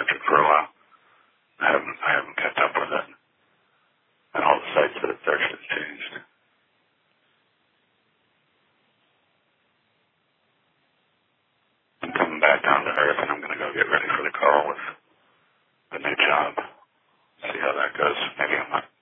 it for a while. I haven't kept up with it. And all the sites that it's actually changed.